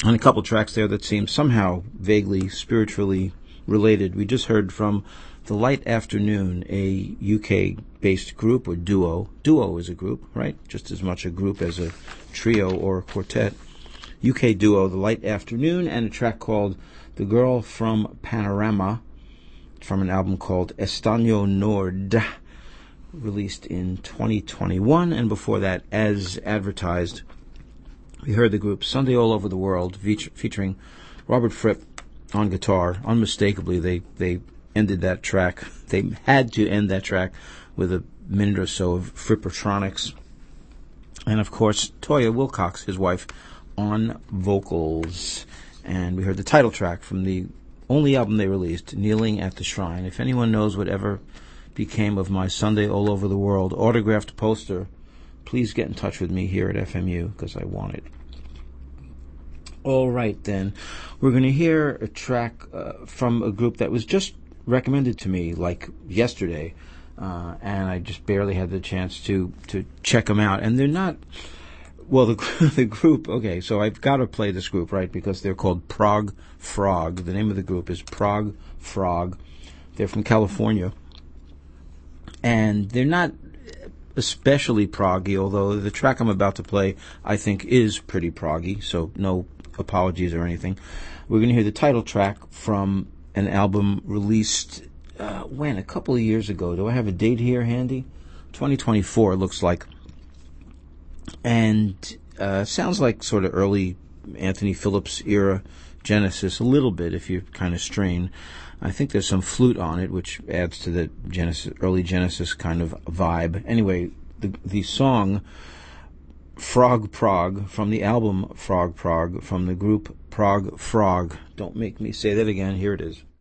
and a couple tracks there that seem somehow vaguely spiritually related. We just heard from The Light Afternoon, a UK-based group or duo. Duo is a group, right? Just as much a group as a trio or a quartet. UK duo, The Light Afternoon, and a track called The Girl from Panorama, from an album called Estaño Nord, released in 2021. And before that, As Advertised, we heard the group Sunday All Over the World, featuring Robert Fripp on guitar. Unmistakably, they ended that track. They had to end that track with a minute or so of Frippertronics. And of course, Toyah Willcox, his wife, on vocals. And we heard the title track from the only album they released, Kneeling at the Shrine. If anyone knows whatever became of my Sunday All Over the World autographed poster, please get in touch with me here at FMU, because I want it. All right, then. We're going to hear a track from a group that was just recommended to me, like, yesterday, and I just barely had the chance to check them out. And they're not... Well, the group... Okay, so I've got to play this group, right, because they're called Prog Frog. The name of the group is Prog Frog. They're from California. And they're not especially proggy, although the track I'm about to play, I think, is pretty proggy, so no apologies or anything. We're going to hear the title track from an album released, a couple of years ago. Do I have a date here handy? 2024, it looks like. And sounds like sort of early Anthony Phillips era Genesis, a little bit if you kind of strain. I think there's some flute on it, which adds to the early Genesis kind of vibe. Anyway, the song Frog Prog, from the album Frog Prog, from the group Prog Frog. Don't make me say that again. Here it is.